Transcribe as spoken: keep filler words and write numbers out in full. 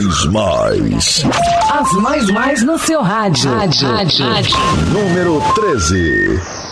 mais mais. As mais mais no seu rádio. Rádio. Rádio. Número treze.